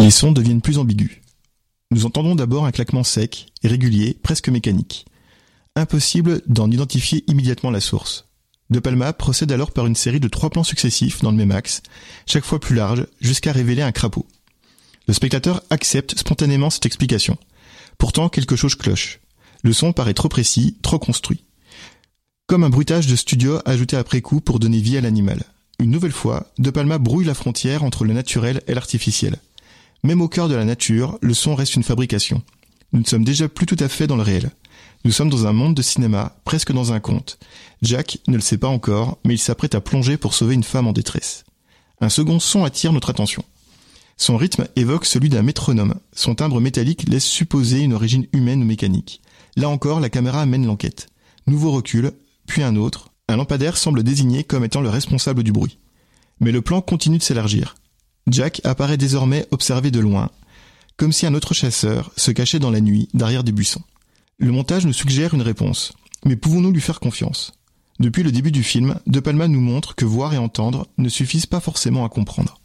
Les sons deviennent plus ambigus. Nous entendons d'abord un claquement sec, régulier, presque mécanique. Impossible d'en identifier immédiatement la source. De Palma procède alors par une série de 3 plans successifs dans le même axe, chaque fois plus large, jusqu'à révéler un crapaud. Le spectateur accepte spontanément cette explication. Pourtant, quelque chose cloche. Le son paraît trop précis, trop construit. Comme un bruitage de studio ajouté après coup pour donner vie à l'animal. Une nouvelle fois, De Palma brouille la frontière entre le naturel et l'artificiel. Même au cœur de la nature, le son reste une fabrication. Nous ne sommes déjà plus tout à fait dans le réel. Nous sommes dans un monde de cinéma, presque dans un conte. Jack ne le sait pas encore, mais il s'apprête à plonger pour sauver une femme en détresse. Un second son attire notre attention. Son rythme évoque celui d'un métronome. Son timbre métallique laisse supposer une origine humaine ou mécanique. Là encore, la caméra mène l'enquête. Nouveau recul, puis un autre. Un lampadaire semble désigné comme étant le responsable du bruit. Mais le plan continue de s'élargir. Jack apparaît désormais observé de loin, comme si un autre chasseur se cachait dans la nuit derrière des buissons. Le montage nous suggère une réponse, mais pouvons-nous lui faire confiance ? Depuis le début du film, De Palma nous montre que voir et entendre ne suffisent pas forcément à comprendre.